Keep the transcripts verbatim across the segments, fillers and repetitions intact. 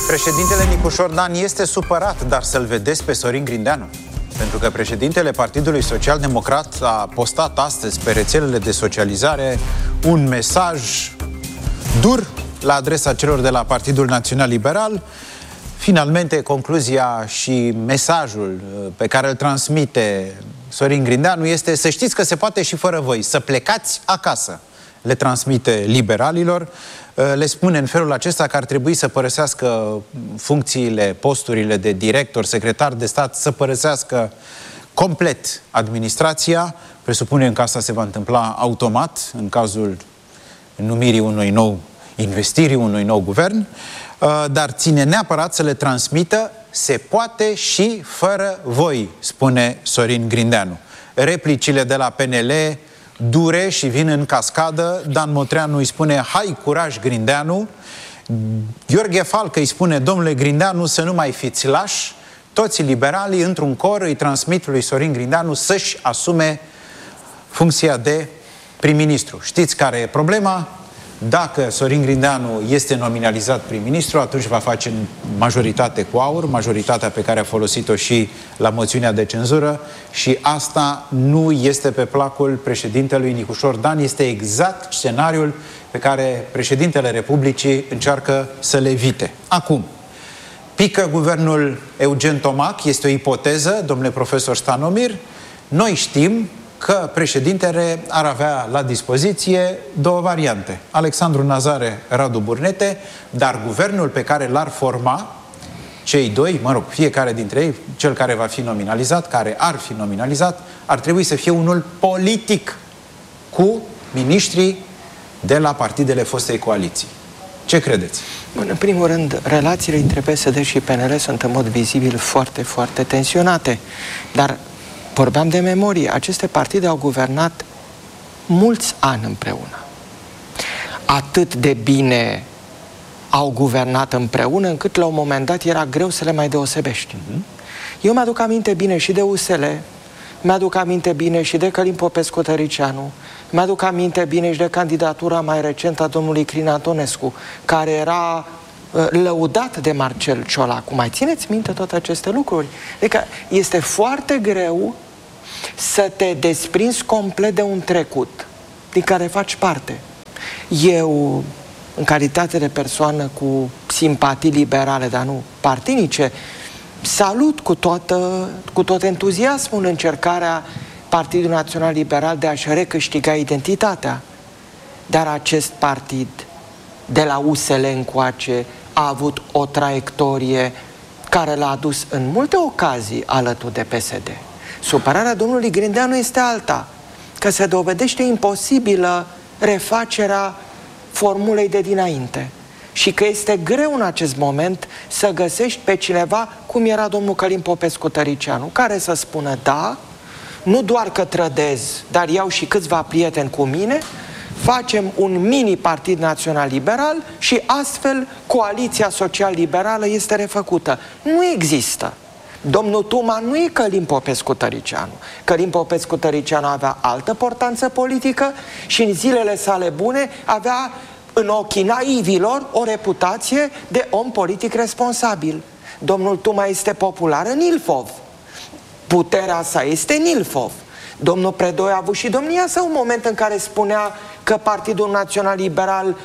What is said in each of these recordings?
Președintele Nicușor Dan este supărat, dar să-l vedeți pe Sorin Grindeanu. Pentru că președintele Partidului Social Democrat a postat astăzi pe rețelele de socializare un mesaj dur la adresa celor de la Partidul Național Liberal. Finalmente, concluzia și mesajul pe care îl transmite Sorin Grindeanu este: să știți că se poate și fără voi, să plecați acasă. Le transmite liberalilor, le spune în felul acesta că ar trebui să părăsească funcțiile, posturile de director, secretar de stat, să părăsească complet administrația. Presupunem că asta se va întâmpla automat în cazul numirii unui nou, investirii unui nou guvern, dar ține neapărat să le transmită: se poate și fără voi, spune Sorin Grindeanu. Replicile de la P N L dure și vin în cascadă. Dan Motreanu îi spune: hai, curaj, Grindeanu. Gheorghe Falcă îi spune: domnule Grindeanu, să nu mai fiți lași. Toți liberalii, într-un cor, îi transmit lui Sorin Grindeanu să-și asume funcția de prim-ministru. Știți care e problema? Dacă Sorin Grindeanu este nominalizat prim-ministru, atunci va face majoritate cu aur, majoritatea pe care a folosit-o și la moțiunea de cenzură, și asta nu este pe placul președintelui Nicușor Dan. Este exact scenariul pe care președintele Republicii încearcă să-l evite. Acum, pică guvernul Eugen Tomac, este o ipoteză, domnule profesor Stanomir. Noi știm că președintele ar avea la dispoziție două variante: Alexandru Nazare, Radu Burnete, dar guvernul pe care l-ar forma cei doi, mă rog, fiecare dintre ei, cel care va fi nominalizat, care ar fi nominalizat, ar trebui să fie unul politic, cu miniștrii de la partidele fostei coaliții. Ce credeți? Bun, în primul rând, relațiile între P S D și P N L sunt în mod vizibil foarte, foarte tensionate. Dar vorbeam de memorie. Aceste partide au guvernat mulți ani împreună. Atât de bine au guvernat împreună, încât la un moment dat era greu să le mai deosebești. Mm-hmm. Eu mi-aduc aminte bine și de U S L, mi-aduc aminte bine și de Călin Popescu-Tăricianu, mi-aduc aminte bine și de candidatura mai recentă a domnului Crin Antonescu, care era uh, lăudat de Marcel Ciolacu. Mai țineți minte toate aceste lucruri? Adică este foarte greu să te desprinzi complet de un trecut din care faci parte. Eu, în calitate de persoană cu simpatii liberale, dar nu partinice, salut cu, toată, cu tot entuziasmul încercarea Partidului Național Liberal de a-și recâștiga identitatea. Dar acest partid, de la U S L încoace, a avut o traiectorie care l-a adus în multe ocazii alături de P S D. Supărarea domnului Grindeanu este alta, că se dovedește imposibilă refacerea formulei de dinainte și că este greu în acest moment să găsești pe cineva cum era domnul Călin Popescu-Tăricianu, care să spună: da, nu doar că trădez, dar iau și câțiva prieteni cu mine, facem un mini-partid național liberal și astfel coaliția social-liberală este refăcută. Nu există. Domnul Tuma nu e Călin Popescu-Tăricianu. Călin Popescu-Tăricianu avea altă portanță politică și în zilele sale bune avea în ochii naivilor o reputație de om politic responsabil. Domnul Tuma este popular în Ilfov. Puterea sa este în Ilfov. Domnul Predoi a avut și domnia sa un moment în care spunea că Partidul Național Liberal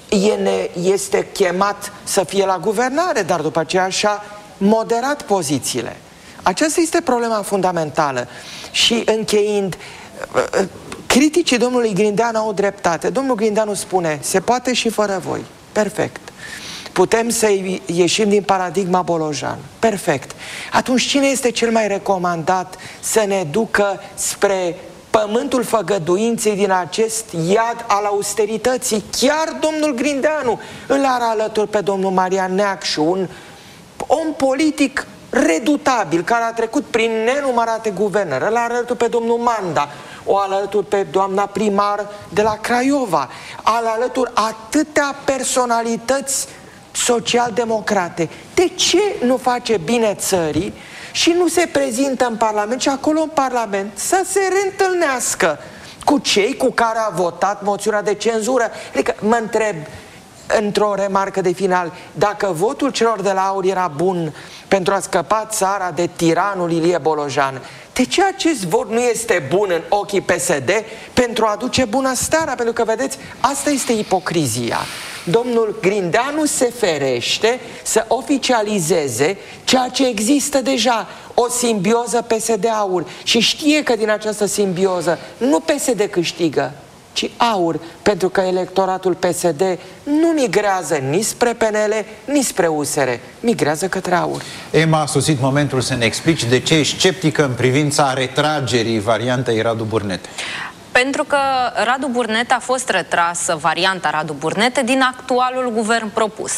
este chemat să fie la guvernare, dar după aceea și-a moderat pozițiile. Aceasta este problema fundamentală. Și încheind, criticii domnului Grindeanu au dreptate. Domnul Grindeanu spune: se poate și fără voi. Perfect. Putem să ieșim din paradigma Bolojan. Perfect. Atunci cine este cel mai recomandat să ne ducă spre pământul făgăduinței din acest iad al austerității? Chiar domnul Grindeanu îl are alături pe domnul Marian Neacșu, un om politic redutabil, care a trecut prin nenumărate guvernări. Îl are alături pe domnul Manda, o alături pe doamna primar de la Craiova, al alături atâtea personalități social-democrate. De ce nu face bine țării și nu se prezintă în Parlament și acolo în Parlament să se reîntâlnească cu cei cu care a votat moțiunea de cenzură? Adică mă întreb, într-o remarcă de final, dacă votul celor de la AUR era bun pentru a scăpa țara de tiranul Ilie Bolojan, de ce acest vot nu este bun în ochii P S D pentru a aduce bunăstarea? Pentru că, vedeți, asta este ipocrizia. Domnul Grindeanu se ferește să oficializeze ceea ce există deja, o simbioză P S D-AUR, și știe că din această simbioză nu P S D câștigă, ci AUR, pentru că electoratul P S D nu migrează nici spre P N L, nici spre U S R, migrează către AUR. Emma, a sosit momentul să ne explici de ce ești sceptică în privința retragerii variantei Radu Burnete. Pentru că Radu Burnete a fost retrasă, varianta Radu Burnete, din actualul guvern propus.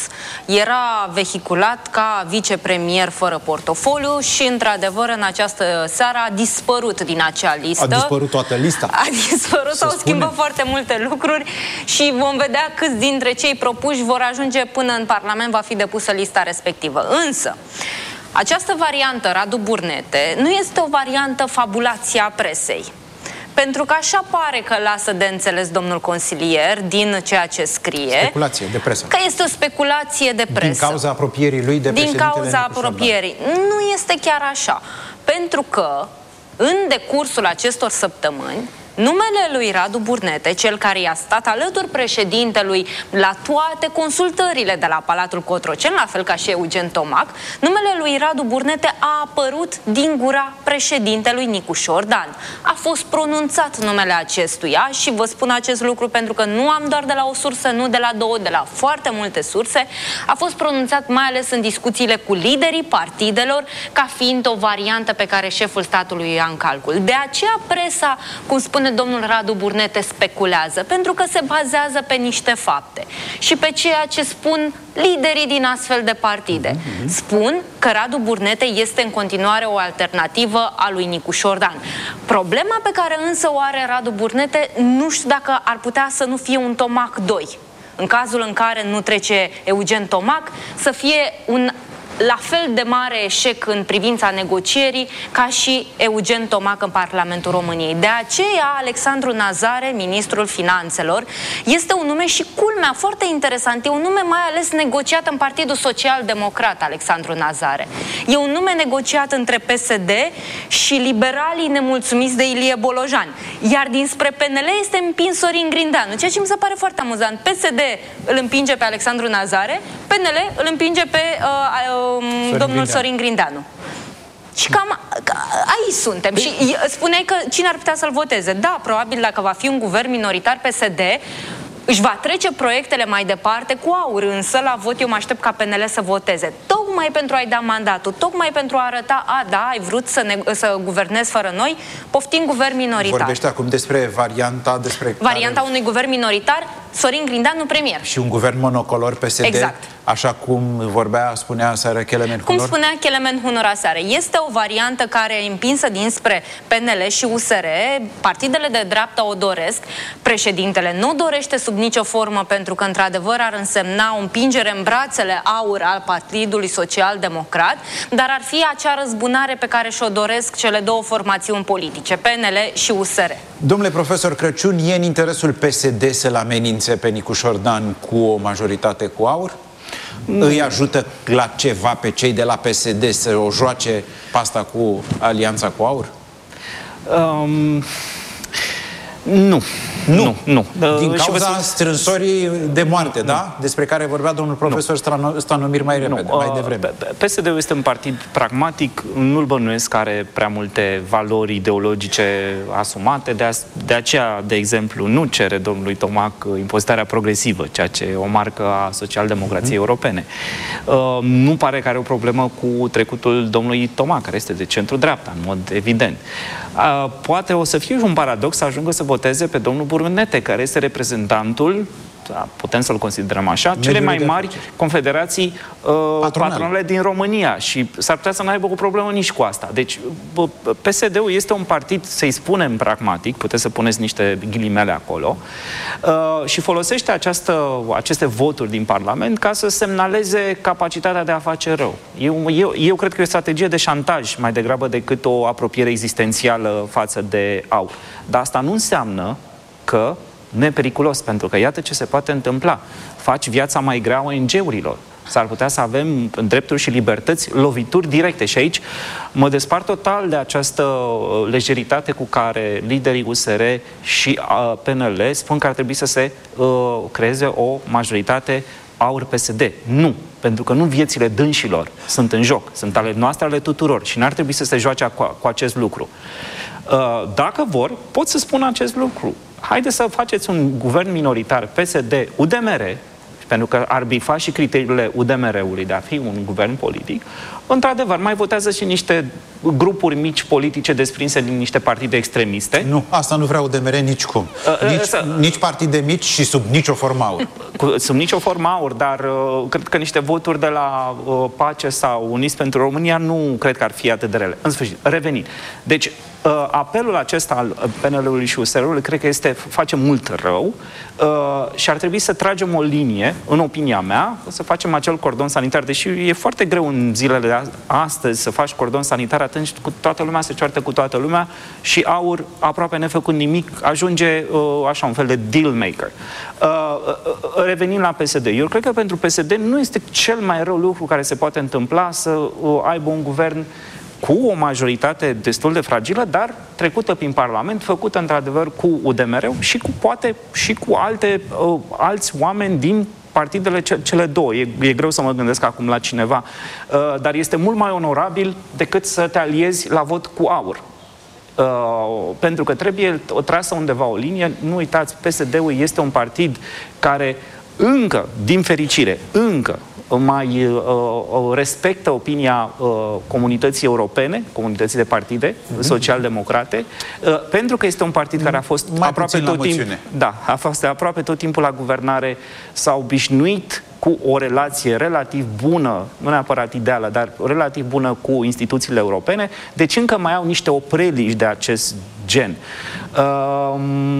Era vehiculat ca vicepremier fără portofoliu și, într-adevăr, în această seară a dispărut din acea listă. A dispărut toată lista? A dispărut, s-au schimbat foarte multe lucruri și vom vedea câți dintre cei propuși vor ajunge până în Parlament, va fi depusă lista respectivă. Însă, această variantă Radu Burnete nu este o variantă fabulația presei. Pentru că așa pare că lasă de înțeles domnul consilier din ceea ce scrie. Speculație de presă. Că este o speculație de presă. Din cauza apropierii lui de președintele Din cauza apropierii. Nu este chiar așa. Pentru că în decursul acestor săptămâni, numele lui Radu Burnete, cel care i-a stat alături președintelui la toate consultările de la Palatul Cotroceni, la fel ca și Eugen Tomac, numele lui Radu Burnete a apărut din gura președintelui Nicu Șordan. A fost pronunțat numele acestuia și vă spun acest lucru pentru că nu am doar de la o sursă, nu de la două, de la foarte multe surse. A fost pronunțat mai ales în discuțiile cu liderii partidelor ca fiind o variantă pe care șeful statului ia în calcul. De aceea presa, cum spune domnul Radu Burnete, speculează, pentru că se bazează pe niște fapte și pe ceea ce spun liderii din astfel de partide. Spun că Radu Burnete este în continuare o alternativă a lui Nicu Șordan. Problema pe care însă o are Radu Burnete, nu știu dacă ar putea să nu fie un Tomac doi. În cazul în care nu trece Eugen Tomac, să fie un la fel de mare eșec în privința negocierii ca și Eugen Tomac în Parlamentul României. De aceea, Alexandru Nazare, ministrul Finanțelor, este un nume și culmea foarte interesant. E un nume mai ales negociat în Partidul Social Democrat, Alexandru Nazare. E un nume negociat între P S D și liberalii nemulțumiți de Ilie Bolojan. Iar dinspre P N L este împins Sorin Grindeanu, ceea ce mi se pare foarte amuzant. P S D îl împinge pe Alexandru Nazare, P N L îl împinge pe uh, Sorin domnul Grindeanu. Sorin Grindeanu. Și cam aici suntem. Și spuneai că cine ar putea să-l voteze. Da, probabil dacă va fi un guvern minoritar P S D, își va trece proiectele mai departe cu AUR, însă la vot eu mă aștept ca P N L să voteze. Tocmai pentru a-i da mandatul, tocmai pentru a arăta, a, da, ai vrut să, ne, să guvernezi fără noi, poftim guvern minoritar. Vorbește acum despre varianta, despre varianta care... unui guvern minoritar, Sorin Grindeanu premier. Și un guvern monocolor P S D, exact. Așa cum vorbea, spunea seară Kelemen Hunor? Cum spunea Kelemen Hunor aseară. Este o variantă care e împinsă dinspre P N L și U S R, partidele de dreapta o doresc, președintele nu dorește sub nicio formă, pentru că într-adevăr ar însemna o împingere în brațele AUR al Partidului Social Democrat, dar ar fi acea răzbunare pe care și-o doresc cele două formațiuni politice, P N L și U S R. Domnule profesor Crăciun, e în interesul P S D să-l amenințe pe Nicu Șordan cu o majoritate cu AUR? Nu. Îi ajută la ceva pe cei de la P S D să o joace pasta cu alianța cu AUR? Um, nu. Nu, nu. Din cauza strânsorii de moarte, nu, da? Despre care vorbea domnul profesor Stanomir mai repede, nu, mai devreme. P S D-ul este un partid pragmatic, nu-l bănuiesc că are prea multe valori ideologice asumate, de, a, de aceea, de exemplu, nu cere domnului Tomac impozitarea progresivă, ceea ce e o marcă a social-democrației mm. europene. Uh, nu pare că are o problemă cu trecutul domnului Tomac, care este de centru-dreapta, în mod evident. Uh, poate o să fie un paradox să ajungă să voteze pe domnul Burnete, care este reprezentantul, putem să-l considerăm așa, cele mai mari confederații uh, patronale. patronale din România și s-ar putea să nu aibă o problemă nici cu asta. Deci P S D-ul este un partid, să-i spunem pragmatic, puteți să puneți niște ghilimele acolo, uh, și folosește această, aceste voturi din Parlament ca să semnaleze capacitatea de a face rău. Eu, eu, eu cred că e o strategie de șantaj mai degrabă decât o apropiere existențială față de AUR. Dar asta nu înseamnă că nu e periculos, pentru că iată ce se poate întâmpla. Faci viața mai grea O N G-urilor. S-ar putea să avem drepturi și libertăți, lovituri directe. Și aici mă despart total de această lejeritate cu care liderii U S R și P N L spun că ar trebui să se uh, creeze o majoritate AUR P S D. Nu, pentru că nu viețile dânșilor sunt în joc, sunt ale noastre, ale tuturor și n-ar trebui să se joace cu, cu acest lucru. Uh, dacă vor, pot să spun acest lucru. Haideți să faceți un guvern minoritar P S D U D M R, pentru că ar bifa și criteriile U D M R-ului de a fi un guvern politic. Într-adevăr, mai votează și niște grupuri mici politice desprinse din niște partide extremiste. Nu, asta nu vrea U D M R nicicum. Uh, nici, uh, nici partide mici și sub nicio formă AUR. Cu, sub nicio formă AUR, dar uh, cred că niște voturi de la uh, Pace sau Uniți pentru România nu cred că ar fi atât de rele. În sfârșit, revenind. Deci, uh, apelul acesta al P N L-ului și U S R-ului cred că este, face mult rău uh, și ar trebui să tragem o linie, în opinia mea, să facem acel cordon sanitar, deși e foarte greu în zilele de astăzi să faci cordon sanitar, atunci cu toată lumea se ceartă cu toată lumea și AUR, aproape nefăcut nimic, ajunge uh, așa un fel de deal maker. Uh, uh, revenind la P S D, eu cred că pentru P S D nu este cel mai rău lucru care se poate întâmpla să uh, aibă un guvern cu o majoritate destul de fragilă, dar trecută prin Parlament, făcută într-adevăr cu U D M R și cu, poate și cu alte, uh, alți oameni din partidele ce, cele două. E, e greu să mă gândesc acum la cineva, uh, dar este mult mai onorabil decât să te aliezi la vot cu AUR. Uh, pentru că trebuie o trasă undeva o linie. Nu uitați, P S D-ul este un partid care încă, din fericire, încă mai uh, uh, respectă opinia uh, comunității europene, comunității de partide mm-hmm. social-democrate, uh, pentru că este un partid mm-hmm. care a fost mai aproape tot timpul, da, a fost aproape tot timpul la guvernare, s-a obișnuit cu o relație relativ bună, nu neapărat ideală, dar relativ bună cu instituțiile europene, deci încă mai au niște opreliști de acest gen. Uh,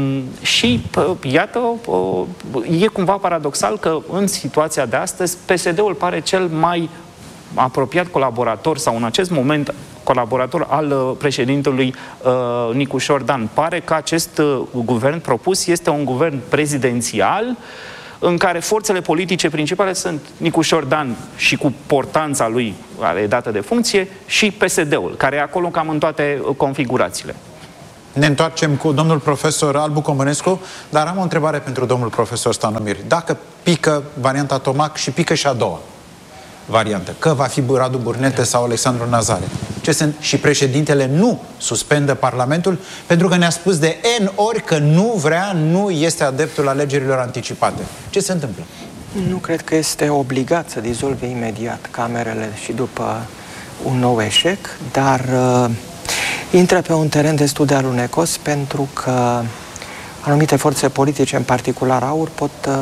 și, iată, uh, e cumva paradoxal că în situația de astăzi P S D-ul pare cel mai apropiat colaborator sau în acest moment colaborator al uh, președintelui uh, Nicușor Dan. Pare că acest uh, guvern propus este un guvern prezidențial în care forțele politice principale sunt Nicușor Dan și cu portanța lui, care e dată de funcție, și P S D-ul, care e acolo cam în toate configurațiile. Ne întoarcem cu domnul profesor Albu Comănescu, dar am o întrebare pentru domnul profesor Stanomir. Dacă pică varianta Tomac și pică și a doua variantă, că va fi Radu Burnete sau Alexandru Nazare, ce sunt? Și președintele nu suspendă Parlamentul pentru că ne-a spus de N ori că nu vrea, nu este adeptul alegerilor anticipate. Ce se întâmplă? Nu cred că este obligat să dizolve imediat camerele și după un nou eșec, dar uh, intră pe un teren destul de alunecos pentru că anumite forțe politice, în particular AUR, pot uh,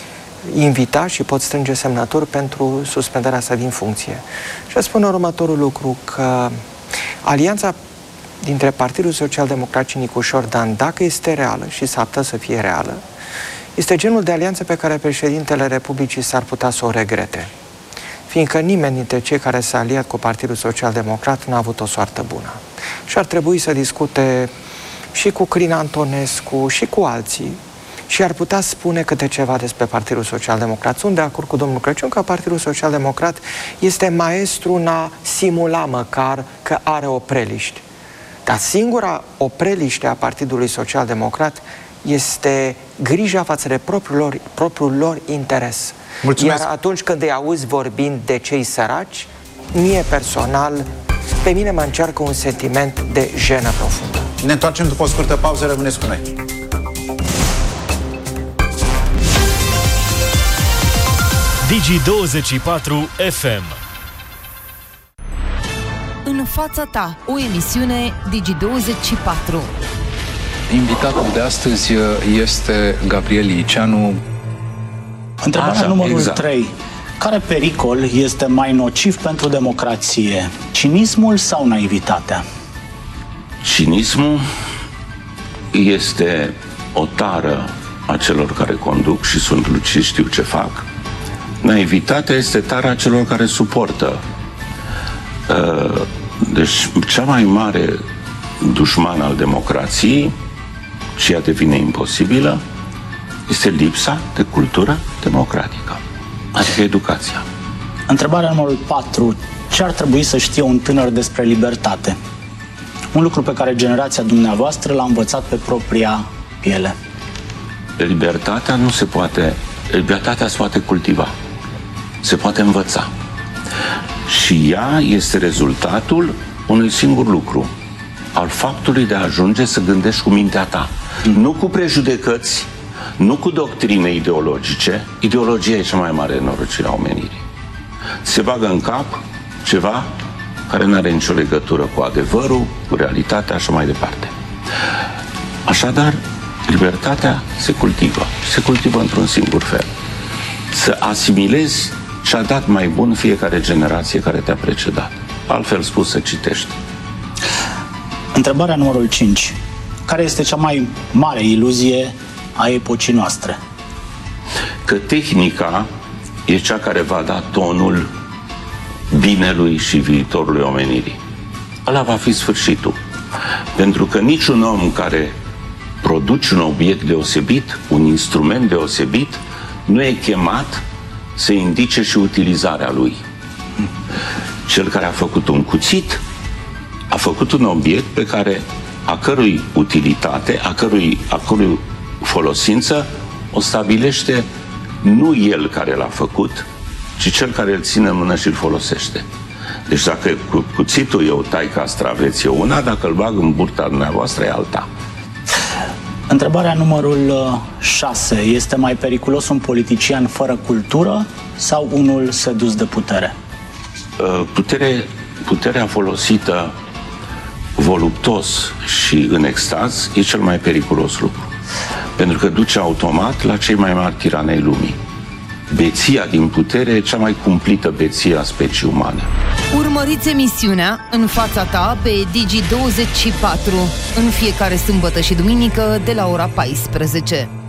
invita și pot strânge semnături pentru suspendarea sa din funcție. Și spun următorul lucru, că alianța dintre Partidul Social-Democrat și Nicușor Dan, dacă este reală și s-ar putea să fie reală, este genul de alianță pe care președintele Republicii s-ar putea să o regrete. Fiindcă nimeni dintre cei care s-a aliat cu Partidul Social-Democrat n-a avut o soartă bună. Și ar trebui să discute și cu Crin Antonescu și cu alții și ar putea spune câte ceva despre Partidul Social-Democrat. Sunt de acord cu domnul Crăciun că Partidul Social-Democrat este maestru în a simula măcar că are opreliști. Dar singura opreliște a Partidului Social-Democrat este grija față de propriul lor, propriul lor interes. Mulțumesc. Iar atunci când îi auzi vorbind de cei săraci, mie personal, pe mine mă încearcă un sentiment de jenă profundă. Ne întoarcem după o scurtă pauză, rămâneți cu noi. Digi douăzeci și patru F M. În fața ta, o emisiune Digi douăzeci și patru. Invitatul de astăzi este Gabriel Liceanu. Întrebarea Așa, numărul exact. trei. Care pericol este mai nociv pentru democrație? Cinismul sau naivitatea? Cinismul este o tară a celor care conduc și sunt lucizi, știu ce fac. Naivitatea este tara celor care suportă. Deci, cea mai mare dușman al democrației, și ea devine imposibilă, este lipsa de cultură democratică, adică educația. Întrebarea numărul patru. Ce ar trebui să știe un tânăr despre libertate? Un lucru pe care generația dumneavoastră l-a învățat pe propria piele. Libertatea nu se poate, libertatea se poate cultiva, se poate învăța. Și ea este rezultatul unui singur lucru, al faptului de a ajunge să gândești cu mintea ta. Mm. Nu cu prejudecăți, nu cu doctrine ideologice. Ideologia e cea mai mare nenorocire a omenirii. Se bagă în cap ceva care nu are nicio legătură cu adevărul, cu realitatea, așa mai departe. Așadar, libertatea se cultivă. Se cultivă într-un singur fel. Să asimilezi ce a dat mai bun fiecare generație care te-a precedat. Altfel spus, să citești. Întrebarea numărul cinci. Care este cea mai mare iluzie a epocii noastre? Că tehnica e cea care va da tonul binelui și viitorului omenirii. Ăla va fi sfârșitul. Pentru că niciun om care produce un obiect deosebit, un instrument deosebit, nu e chemat să indice și utilizarea lui. Cel care a făcut un cuțit a făcut un obiect pe care a cărui utilitate, a cărui, a cărui folosință o stabilește nu el care l-a făcut, ci cel care îl ține în mână și îl folosește. Deci dacă cu cuțitul eu tai castraveți e una, dacă îl bag în burta dumneavoastră e alta. Întrebarea numărul șase. Este mai periculos un politician fără cultură sau unul sedus de putere? Putere, puterea folosită voluptos și în extaz e cel mai periculos lucru. Pentru că duce automat la cei mai mari tirani ai lumii. Beția din putere e cea mai cumplită beție a speciei umane. Urmăriți emisiunea În fața ta pe Digi douăzeci și patru în fiecare sâmbătă și duminică de la ora paisprezece.